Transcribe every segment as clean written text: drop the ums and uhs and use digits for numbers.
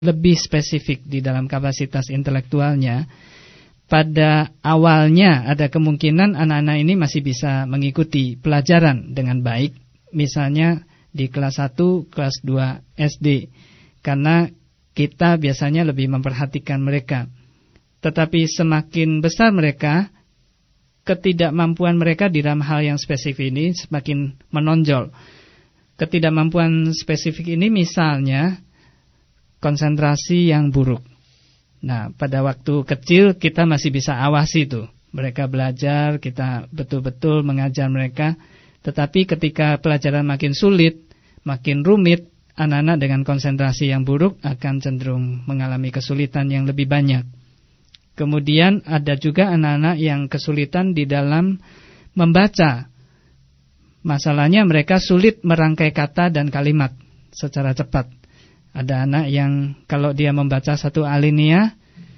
lebih spesifik di dalam kapasitas intelektualnya, pada awalnya ada kemungkinan anak-anak ini masih bisa mengikuti pelajaran dengan baik, misalnya di kelas 1, kelas 2 SD, karena kita biasanya lebih memperhatikan mereka. Tetapi semakin besar mereka, ketidakmampuan mereka di dalam hal yang spesifik ini semakin menonjol. Ketidakmampuan spesifik ini misalnya konsentrasi yang buruk. Nah, pada waktu kecil kita masih bisa awasi tuh. Mereka belajar, kita betul-betul mengajar mereka. Tetapi ketika pelajaran makin sulit, makin rumit, anak-anak dengan konsentrasi yang buruk akan cenderung mengalami kesulitan yang lebih banyak. Kemudian ada juga anak-anak yang kesulitan di dalam membaca. Masalahnya mereka sulit merangkai kata dan kalimat secara cepat. Ada anak yang kalau dia membaca satu alinea,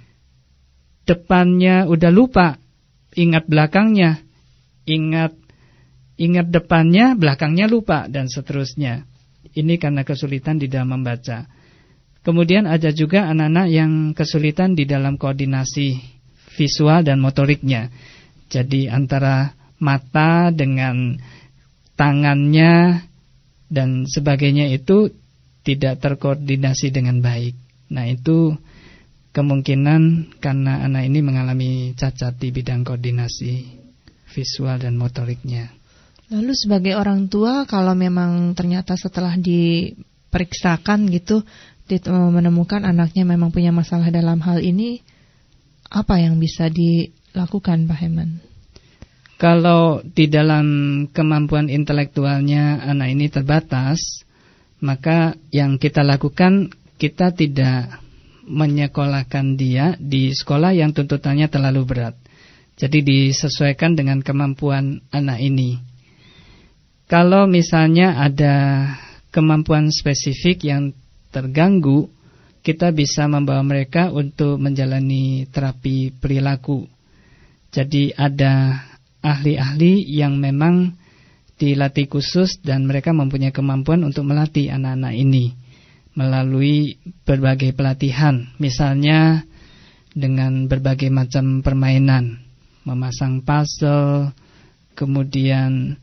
depannya udah lupa, ingat belakangnya, ingat depannya, belakangnya lupa, dan seterusnya. Ini karena kesulitan di dalam membaca. Kemudian ada juga anak-anak yang kesulitan di dalam koordinasi visual dan motoriknya. Jadi antara mata dengan tangannya dan sebagainya itu tidak terkoordinasi dengan baik. Nah, itu kemungkinan karena anak ini mengalami cacat di bidang koordinasi visual dan motoriknya. Lalu sebagai orang tua, kalau memang ternyata setelah diperiksakan gitu, menemukan anaknya memang punya masalah dalam hal ini, apa yang bisa dilakukan, Pak Heman? Kalau di dalam kemampuan intelektualnya anak ini terbatas, maka yang kita lakukan, kita tidak menyekolahkan dia di sekolah yang tuntutannya terlalu berat. Jadi disesuaikan dengan kemampuan anak ini. Kalau misalnya ada kemampuan spesifik yang terganggu, kita bisa membawa mereka untuk menjalani terapi perilaku. Jadi ada ahli-ahli yang memang dilatih khusus dan mereka mempunyai kemampuan untuk melatih anak-anak ini melalui berbagai pelatihan, misalnya dengan berbagai macam permainan, memasang puzzle, kemudian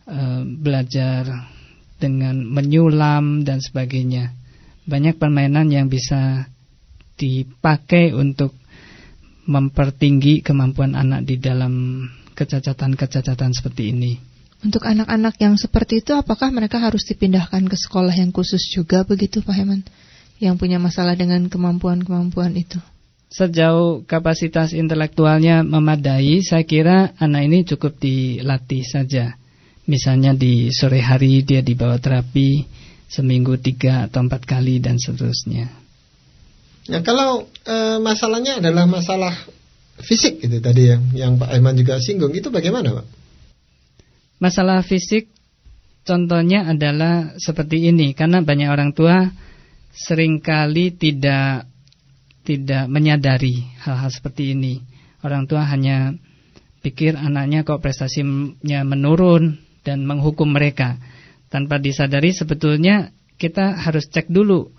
belajar dengan menyulam dan sebagainya. Banyak permainan yang bisa dipakai untuk mempertinggi kemampuan anak di dalam kecacatan-kecacatan seperti ini. Untuk anak-anak yang seperti itu, apakah mereka harus dipindahkan ke sekolah yang khusus juga begitu, Pak Heman? Yang punya masalah dengan kemampuan-kemampuan itu. Sejauh kapasitas intelektualnya memadai, saya kira anak ini cukup dilatih saja. Misalnya di sore hari dia dibawa terapi seminggu 3 atau 4 kali dan seterusnya. Nah, kalau masalahnya adalah masalah fisik gitu tadi yang Pak Heman juga singgung, itu bagaimana, Pak? Masalah fisik contohnya adalah seperti ini, karena banyak orang tua seringkali tidak menyadari hal-hal seperti ini. Orang tua hanya pikir anaknya kok prestasinya menurun dan menghukum mereka. Tanpa disadari sebetulnya kita harus cek dulu.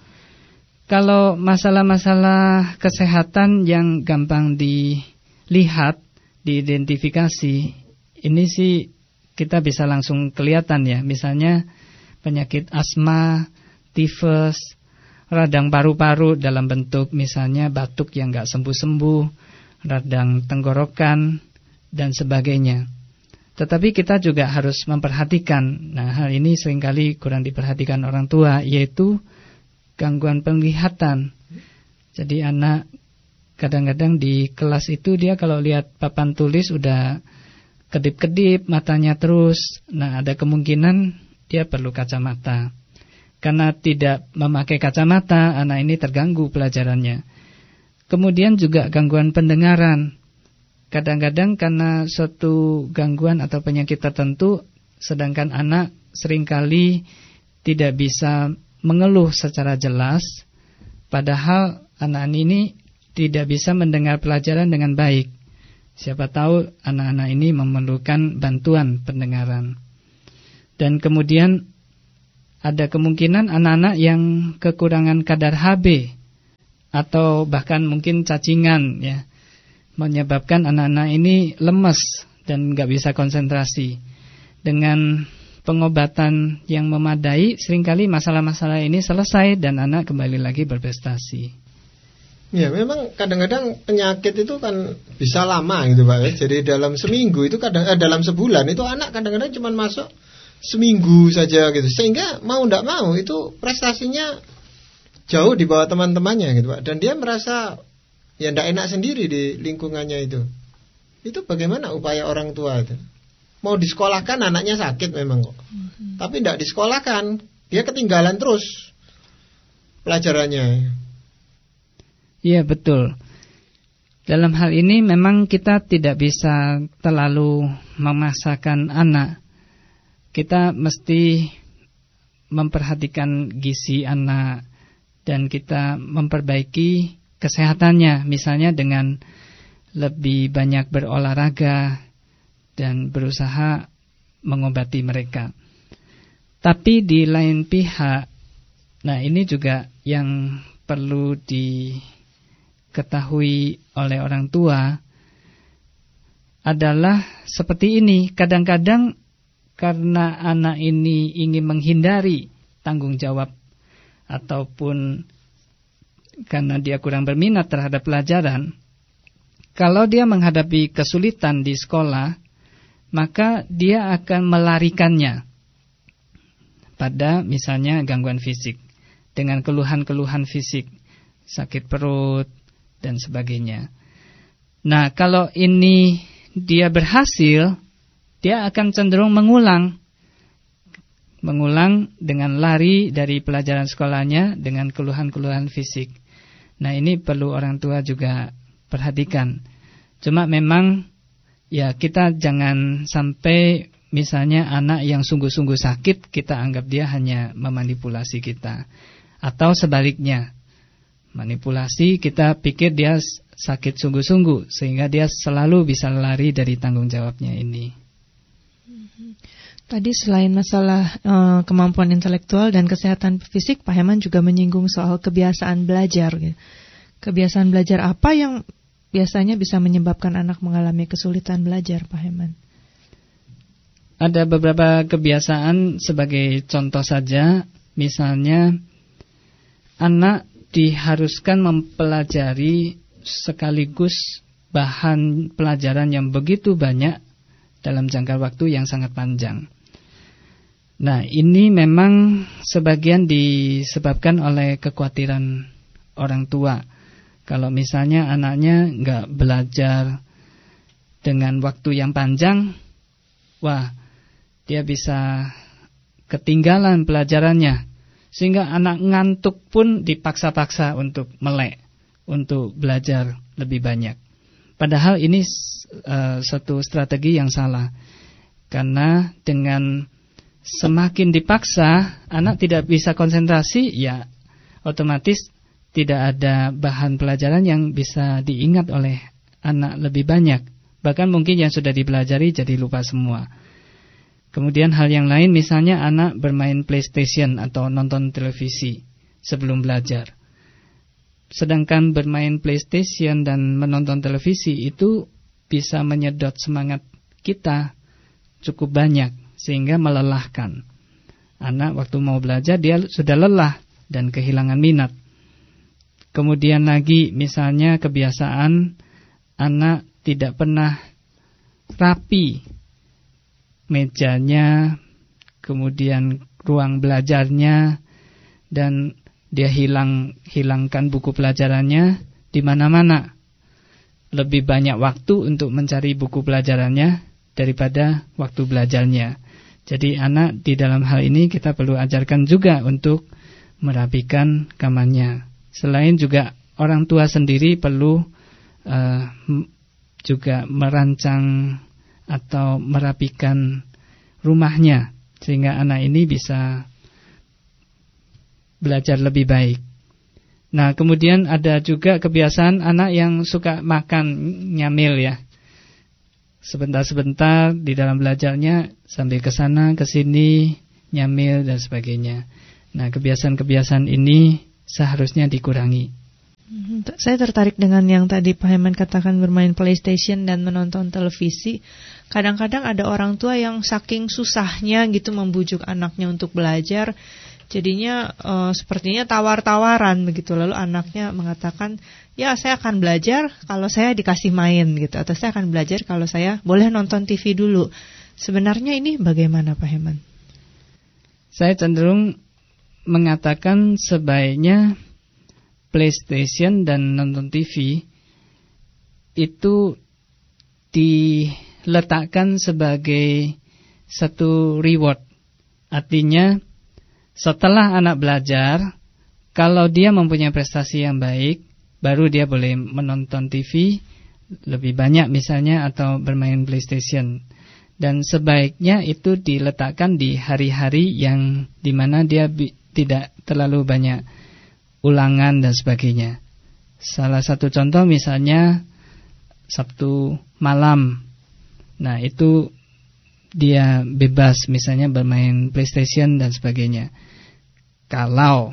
Kalau masalah-masalah kesehatan yang gampang dilihat, diidentifikasi, ini sih kita bisa langsung kelihatan ya. Misalnya penyakit asma, tifus, radang paru-paru dalam bentuk misalnya batuk yang gak sembuh-sembuh, radang tenggorokan, dan sebagainya. Tetapi kita juga harus memperhatikan, nah hal ini seringkali kurang diperhatikan orang tua, yaitu gangguan penglihatan. Jadi anak kadang-kadang di kelas itu dia kalau lihat papan tulis udah kedip-kedip matanya terus. Nah, ada kemungkinan dia perlu kacamata. Karena tidak memakai kacamata, anak ini terganggu pelajarannya. Kemudian juga gangguan pendengaran. Kadang-kadang karena suatu gangguan atau penyakit tertentu, sedangkan anak seringkali tidak bisa mengeluh secara jelas, padahal anak ini tidak bisa mendengar pelajaran dengan baik. Siapa tahu anak-anak ini memerlukan bantuan pendengaran. Dan kemudian ada kemungkinan anak-anak yang kekurangan kadar Hb atau bahkan mungkin cacingan ya, menyebabkan anak-anak ini lemes dan nggak bisa konsentrasi. Dengan pengobatan yang memadai, seringkali masalah-masalah ini selesai dan anak kembali lagi berprestasi. Ya, memang kadang-kadang penyakit itu kan bisa lama gitu Pak ya. Jadi dalam seminggu itu dalam sebulan itu anak kadang-kadang cuma masuk seminggu saja gitu. Sehingga mau tidak mau itu prestasinya jauh di bawah teman-temannya gitu Pak. Dan dia merasa ya tidak enak sendiri di lingkungannya itu. Itu bagaimana upaya orang tua itu? Mau disekolahkan anaknya sakit memang kok. Tapi tidak disekolahkan, dia ketinggalan terus pelajarannya. Iya betul. Dalam hal ini memang kita tidak bisa terlalu memaksakan anak. Kita mesti memperhatikan gizi anak dan kita memperbaiki kesehatannya, misalnya dengan lebih banyak berolahraga dan berusaha mengobati mereka. Tapi di lain pihak, nah ini juga yang perlu diketahui oleh orang tua adalah seperti ini. Kadang-kadang karena anak ini ingin menghindari tanggung jawab ataupun karena dia kurang berminat terhadap pelajaran, kalau dia menghadapi kesulitan di sekolah, maka dia akan melarikannya pada misalnya gangguan fisik dengan keluhan-keluhan fisik, sakit perut dan sebagainya. Nah, kalau ini dia berhasil, dia akan cenderung mengulang dengan lari dari pelajaran sekolahnya dengan keluhan-keluhan fisik. Nah, ini perlu orang tua juga perhatikan. Cuma memang ya kita jangan sampai misalnya anak yang sungguh-sungguh sakit kita anggap dia hanya memanipulasi kita. Atau sebaliknya, manipulasi kita pikir dia sakit sungguh-sungguh sehingga dia selalu bisa lari dari tanggung jawabnya ini. Tadi selain masalah kemampuan intelektual dan kesehatan fisik, Pak Heman juga menyinggung soal kebiasaan belajar. Kebiasaan belajar apa yang biasanya bisa menyebabkan anak mengalami kesulitan belajar, Pak Heman? Ada beberapa kebiasaan sebagai contoh saja. Misalnya anak diharuskan mempelajari sekaligus bahan pelajaran yang begitu banyak dalam jangka waktu yang sangat panjang. Nah, ini memang sebagian disebabkan oleh kekhawatiran orang tua. Kalau misalnya anaknya nggak belajar dengan waktu yang panjang, wah, dia bisa ketinggalan pelajarannya. Sehingga anak ngantuk pun dipaksa-paksa untuk melek, untuk belajar lebih banyak. Padahal ini satu strategi yang salah. Karena dengan semakin dipaksa, anak tidak bisa konsentrasi, ya otomatis tidak ada bahan pelajaran yang bisa diingat oleh anak lebih banyak. Bahkan mungkin yang sudah dipelajari jadi lupa semua. Kemudian hal yang lain, misalnya anak bermain PlayStation atau nonton televisi sebelum belajar. Sedangkan bermain PlayStation dan menonton televisi itu bisa menyedot semangat kita cukup banyak sehingga melelahkan. Anak waktu mau belajar dia sudah lelah dan kehilangan minat. Kemudian lagi misalnya kebiasaan anak tidak pernah rapi mejanya, kemudian ruang belajarnya, dan dia hilangkan buku pelajarannya di mana-mana. Lebih banyak waktu untuk mencari buku pelajarannya daripada waktu belajarnya. Jadi anak di dalam hal ini kita perlu ajarkan juga untuk merapikan kamarnya. Selain juga orang tua sendiri perlu juga merancang atau merapikan rumahnya sehingga anak ini bisa belajar lebih baik. Nah, kemudian ada juga kebiasaan anak yang suka makan nyamil ya. Sebentar-sebentar di dalam belajarnya sambil ke sana ke sini nyamil dan sebagainya. Nah, kebiasaan-kebiasaan ini seharusnya dikurangi. Saya tertarik dengan yang tadi Pak Heman katakan, bermain PlayStation dan menonton televisi. Kadang-kadang ada orang tua yang saking susahnya gitu membujuk anaknya untuk belajar, jadinya sepertinya tawar-tawaran begitu. Lalu anaknya mengatakan, ya saya akan belajar kalau saya dikasih main gitu, atau saya akan belajar kalau saya boleh nonton TV dulu. Sebenarnya ini bagaimana Pak Heman? Saya cenderung mengatakan sebaiknya PlayStation dan nonton TV itu diletakkan sebagai satu reward. Artinya setelah anak belajar, kalau dia mempunyai prestasi yang baik, baru dia boleh menonton TV lebih banyak misalnya, atau bermain PlayStation. Dan sebaiknya itu diletakkan di hari-hari yang dimana dia tidak terlalu banyak ulangan dan sebagainya. Salah satu contoh misalnya Sabtu malam. Nah itu dia bebas misalnya bermain PlayStation dan sebagainya. Kalau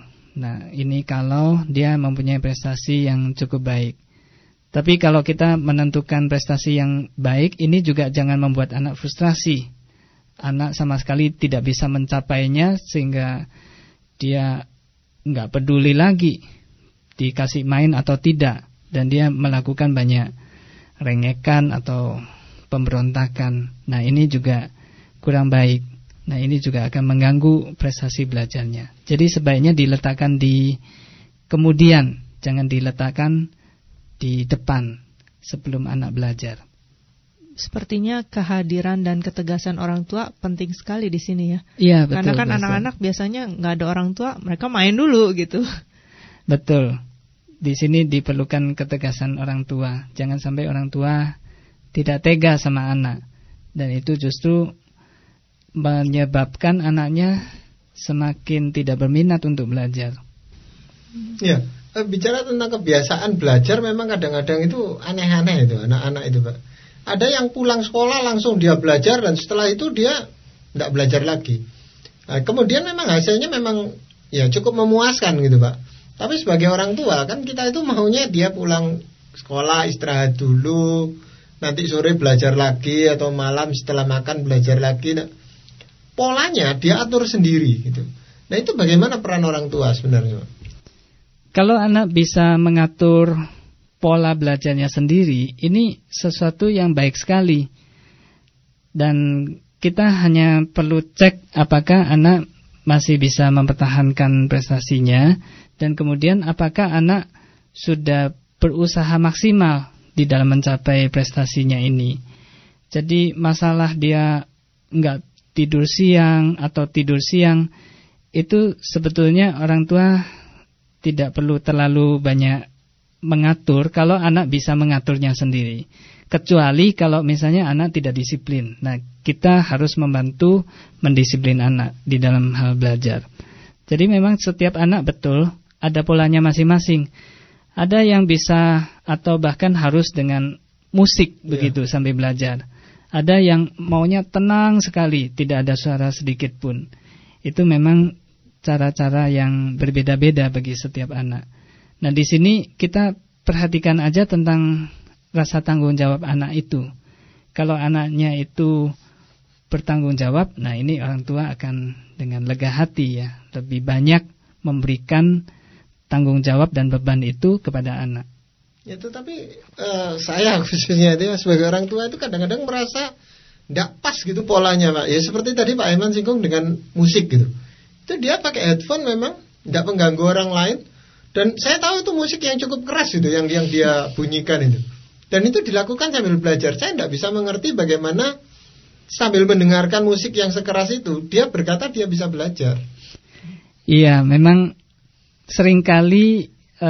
dia mempunyai prestasi yang cukup baik. Tapi kalau kita menentukan prestasi yang baik, ini juga jangan membuat anak frustrasi. Anak sama sekali tidak bisa mencapainya sehingga dia nggak peduli lagi dikasih main atau tidak, dan dia melakukan banyak rengekan atau pemberontakan. Nah ini juga kurang baik. Nah ini juga akan mengganggu prestasi belajarnya. Jadi sebaiknya diletakkan di kemudian, jangan diletakkan di depan sebelum anak belajar. Sepertinya kehadiran dan ketegasan orang tua penting sekali di sini ya. Iya betul. Karena kan anak-anak biasanya nggak ada orang tua, mereka main dulu gitu. Betul. Di sini diperlukan ketegasan orang tua. Jangan sampai orang tua tidak tega sama anak, dan itu justru menyebabkan anaknya semakin tidak berminat untuk belajar. Ya, bicara tentang kebiasaan belajar, memang kadang-kadang itu aneh-aneh itu anak-anak itu Pak. Ada yang pulang sekolah langsung dia belajar, dan setelah itu dia tidak belajar lagi. Nah, kemudian memang hasilnya memang ya cukup memuaskan gitu Pak. Tapi sebagai orang tua kan kita itu maunya dia pulang sekolah istirahat dulu, nanti sore belajar lagi, atau malam setelah makan belajar lagi. Nah, polanya dia atur sendiri gitu. Nah itu bagaimana peran orang tua sebenarnya Pak? Kalau anak bisa mengatur pola belajarnya sendiri, ini sesuatu yang baik sekali. Dan kita hanya perlu cek apakah anak masih bisa mempertahankan prestasinya, dan kemudian apakah anak sudah berusaha maksimal di dalam mencapai prestasinya ini. Jadi masalah dia enggak tidur siang atau tidur siang, itu sebetulnya orang tua tidak perlu terlalu banyak mengatur kalau anak bisa mengaturnya sendiri. Kecuali kalau misalnya anak tidak disiplin. Nah, kita harus membantu mendisiplin anak di dalam hal belajar. Jadi memang setiap anak betul ada polanya masing-masing. Ada yang bisa atau bahkan harus dengan musik begitu sambil belajar. Ada yang maunya tenang sekali, tidak ada suara sedikit pun. Itu memang cara-cara yang berbeda-beda bagi setiap anak. Nah, di sini kita perhatikan aja tentang rasa tanggung jawab anak itu. Kalau anaknya itu bertanggung jawab, nah ini orang tua akan dengan lega hati ya, lebih banyak memberikan tanggung jawab dan beban itu kepada anak. Ya, tetapi saya khususnya itu sebagai orang tua itu kadang-kadang merasa tidak pas gitu polanya Pak. Ya seperti tadi Pak Aiman singgung dengan musik gitu. Itu dia pakai headphone memang tidak mengganggu orang lain. Dan saya tahu itu musik yang cukup keras itu yang dia bunyikan itu. Dan itu dilakukan sambil belajar. Saya tidak bisa mengerti bagaimana sambil mendengarkan musik yang sekeras itu dia berkata dia bisa belajar. Iya, memang seringkali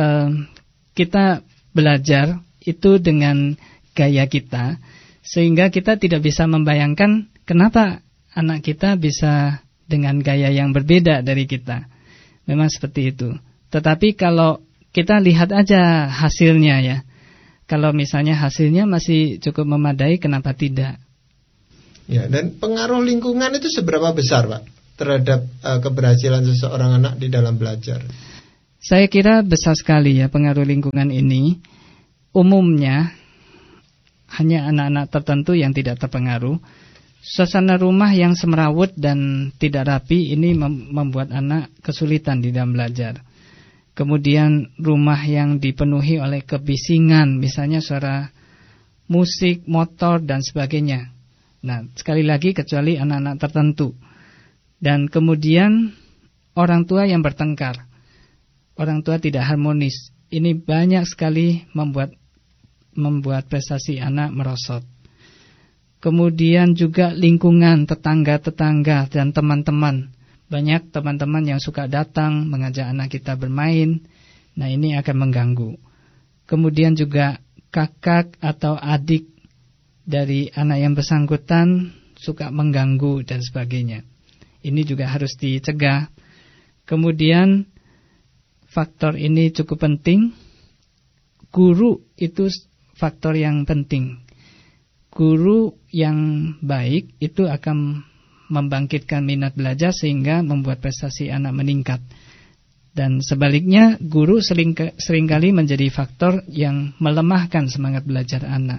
kita belajar itu dengan gaya kita, sehingga kita tidak bisa membayangkan kenapa anak kita bisa dengan gaya yang berbeda dari kita. Memang seperti itu. Tetapi kalau kita lihat aja hasilnya ya. Kalau misalnya hasilnya masih cukup memadai, kenapa tidak? Ya, dan pengaruh lingkungan itu seberapa besar Pak terhadap keberhasilan seseorang anak di dalam belajar? Saya kira besar sekali ya pengaruh lingkungan ini. Umumnya hanya anak-anak tertentu yang tidak terpengaruh. Suasana rumah yang semrawut dan tidak rapi ini membuat anak kesulitan di dalam belajar. Kemudian rumah yang dipenuhi oleh kebisingan, misalnya suara musik, motor dan sebagainya. Nah, sekali lagi kecuali anak-anak tertentu. Dan kemudian orang tua yang bertengkar. Orang tua tidak harmonis. Ini banyak sekali membuat prestasi anak merosot. Kemudian juga lingkungan, tetangga-tetangga dan teman-teman. Banyak teman-teman yang suka datang mengajak anak kita bermain. Nah, ini akan mengganggu. Kemudian juga kakak atau adik dari anak yang bersangkutan suka mengganggu dan sebagainya. Ini juga harus dicegah. Kemudian faktor ini cukup penting. Guru itu faktor yang penting. Guru yang baik itu akan membangkitkan minat belajar sehingga membuat prestasi anak meningkat. Dan sebaliknya, guru seringkali menjadi faktor yang melemahkan semangat belajar anak.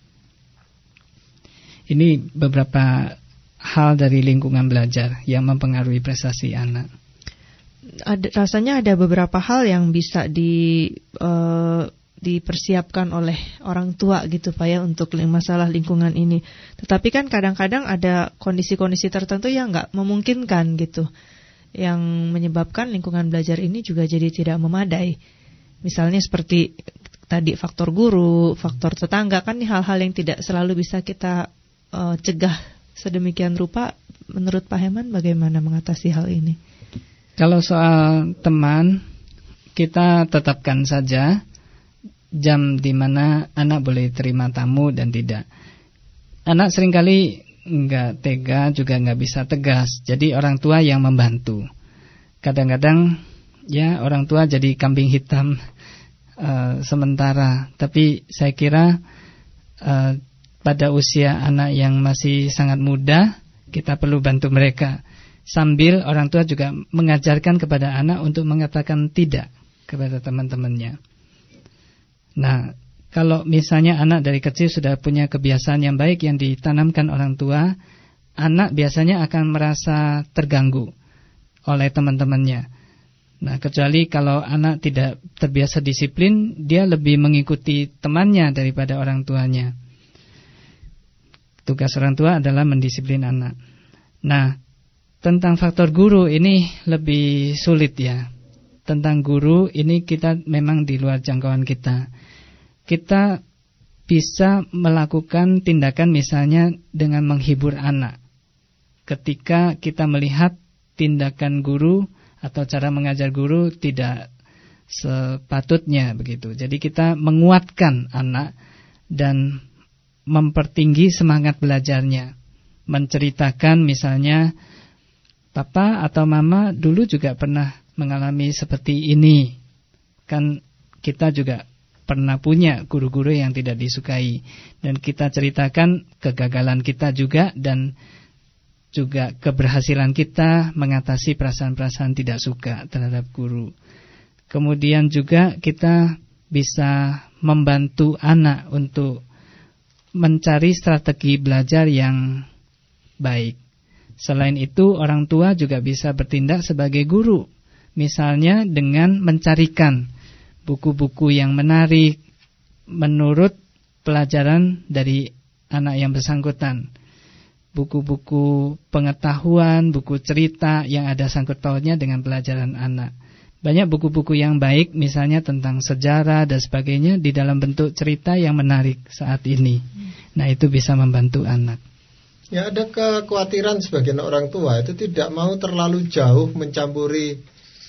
Ini beberapa hal dari lingkungan belajar yang mempengaruhi prestasi anak. Rasanya ada beberapa hal yang bisa dipersiapkan oleh orang tua gitu Pak ya untuk masalah lingkungan ini. Tetapi kan kadang-kadang ada kondisi-kondisi tertentu yang nggak memungkinkan gitu, yang menyebabkan lingkungan belajar ini juga jadi tidak memadai. Misalnya seperti tadi faktor guru, faktor tetangga, kan hal-hal yang tidak selalu bisa kita cegah sedemikian rupa. Menurut Pak Heman bagaimana mengatasi hal ini? Kalau soal teman, kita tetapkan saja jam di mana anak boleh terima tamu dan tidak. Anak seringkali enggak tega, juga enggak bisa tegas. Jadi orang tua yang membantu. Kadang-kadang ya orang tua jadi kambing hitam sementara. Tapi saya kira pada usia anak yang masih sangat muda, kita perlu bantu mereka. Sambil orang tua juga mengajarkan kepada anak untuk mengatakan tidak kepada teman-temannya. Nah, kalau misalnya anak dari kecil sudah punya kebiasaan yang baik yang ditanamkan orang tua, anak biasanya akan merasa terganggu oleh teman-temannya. Nah, kecuali kalau anak tidak terbiasa disiplin, dia lebih mengikuti temannya daripada orang tuanya. Tugas orang tua adalah mendisiplin anak. Nah, tentang faktor guru ini lebih sulit ya. Tentang guru ini kita memang di luar jangkauan kita. Kita bisa melakukan tindakan misalnya dengan menghibur anak. Ketika kita melihat tindakan guru atau cara mengajar guru tidak sepatutnya begitu. Jadi kita menguatkan anak dan mempertinggi semangat belajarnya. Menceritakan misalnya, Papa atau Mama dulu juga pernah mengalami seperti ini. Kan kita juga pernah punya guru-guru yang tidak disukai. Dan kita ceritakan kegagalan kita juga dan juga keberhasilan kita mengatasi perasaan-perasaan tidak suka terhadap guru. Kemudian juga kita bisa membantu anak untuk mencari strategi belajar yang baik. Selain itu, orang tua juga bisa bertindak sebagai guru. Misalnya dengan mencarikan buku-buku yang menarik menurut pelajaran dari anak yang bersangkutan. Buku-buku pengetahuan, buku cerita yang ada sangkut pautnya dengan pelajaran anak. Banyak buku-buku yang baik misalnya tentang sejarah dan sebagainya di dalam bentuk cerita yang menarik saat ini. Nah, itu bisa membantu anak. Ya, ada kekhawatiran sebagian orang tua itu tidak mau terlalu jauh mencampuri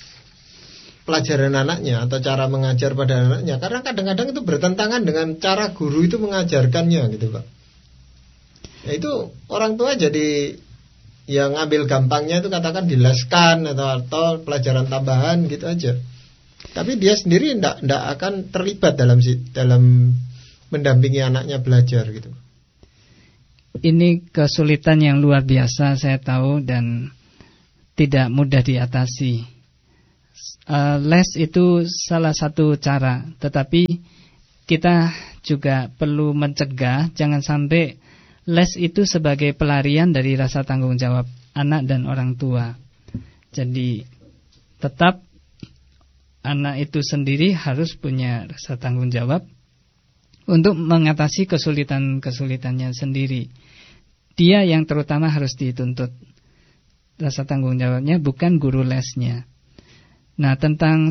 pelajaran anaknya atau cara mengajar pada anaknya, karena kadang-kadang itu bertentangan dengan cara guru itu mengajarkannya gitu Pak. Ya, itu orang tua jadi yang ngambil gampangnya itu katakan dileskan atau pelajaran tambahan gitu aja. Tapi dia sendiri tidak akan terlibat dalam mendampingi anaknya belajar gitu. Ini kesulitan yang luar biasa saya tahu dan tidak mudah diatasi. Les itu salah satu cara, tetapi kita juga perlu mencegah jangan sampai les itu sebagai pelarian dari rasa tanggung jawab anak dan orang tua. Jadi tetap anak itu sendiri harus punya rasa tanggung jawab untuk mengatasi kesulitan-kesulitannya sendiri. Dia yang terutama harus dituntut rasa tanggung jawabnya, bukan guru lesnya. Nah, tentang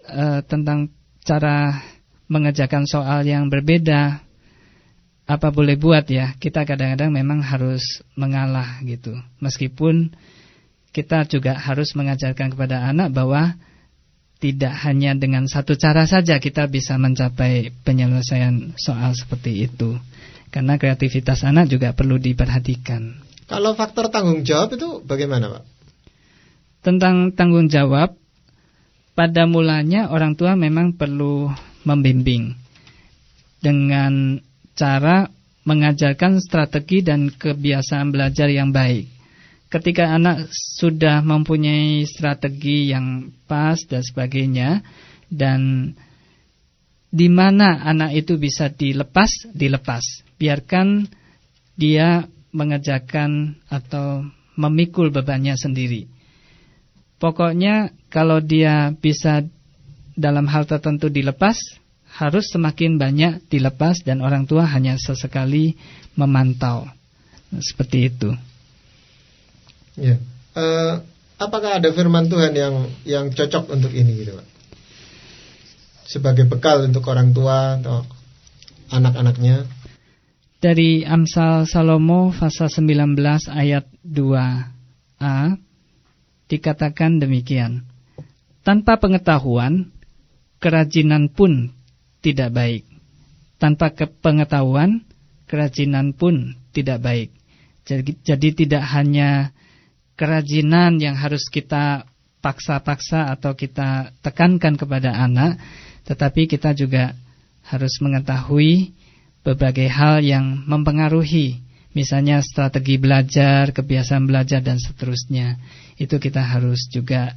cara mengerjakan soal yang berbeda, apa boleh buat ya? Kita kadang-kadang memang harus mengalah gitu. Meskipun kita juga harus mengajarkan kepada anak bahwa tidak hanya dengan satu cara saja kita bisa mencapai penyelesaian soal seperti itu. Karena kreativitas anak juga perlu diperhatikan. Kalau faktor tanggung jawab itu bagaimana, Pak? Tentang tanggung jawab, pada mulanya orang tua memang perlu membimbing dengan cara mengajarkan strategi dan kebiasaan belajar yang baik. Ketika anak sudah mempunyai strategi yang pas dan sebagainya, dan di mana anak itu bisa dilepas. Biarkan dia mengerjakan atau memikul bebannya sendiri. Pokoknya kalau dia bisa dalam hal tertentu dilepas, harus semakin banyak dilepas dan orang tua hanya sesekali memantau. Seperti itu. Ya. Apakah ada firman Tuhan yang cocok untuk ini gitu, Pak? Sebagai bekal untuk orang tua atau anak-anaknya? Dari Amsal Salomo pasal 19 ayat 2a dikatakan demikian. Tanpa pengetahuan, kerajinan pun tidak baik. Tanpa pengetahuan, kerajinan pun tidak baik. Jadi tidak hanya kerajinan yang harus kita paksa-paksa atau kita tekankan kepada anak, tetapi kita juga harus mengetahui berbagai hal yang mempengaruhi, misalnya strategi belajar, kebiasaan belajar dan seterusnya. Itu kita harus juga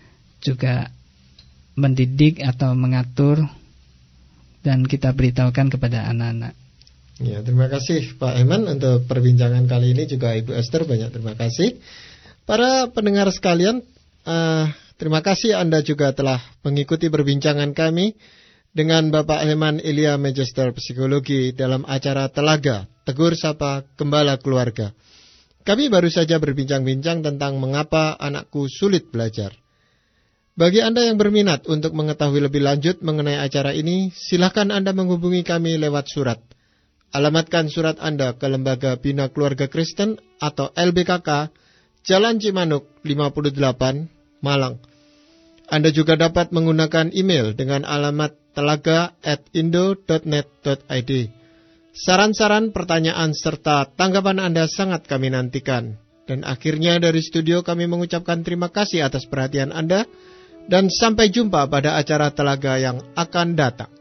mendidik atau mengatur dan kita beritahukan kepada anak-anak. Ya, terima kasih Pak Eman untuk perbincangan kali ini, juga Ibu Esther, banyak terima kasih. Para pendengar sekalian, terima kasih Anda juga telah mengikuti perbincangan kami dengan Bapak Eman Ilya, Magister Psikologi, dalam acara Telaga Tegur Sapa Gembala Keluarga. Kami baru saja berbincang-bincang tentang mengapa anakku sulit belajar. Bagi Anda yang berminat untuk mengetahui lebih lanjut mengenai acara ini, silakan Anda menghubungi kami lewat surat. Alamatkan surat Anda ke Lembaga Bina Keluarga Kristen atau LBKK, Jalan Cimanuk 58, Malang. Anda juga dapat menggunakan email dengan alamat telaga@indo.net.id. Saran-saran, pertanyaan, serta tanggapan Anda sangat kami nantikan. Dan akhirnya dari studio kami mengucapkan terima kasih atas perhatian Anda. Dan sampai jumpa pada acara Telaga yang akan datang.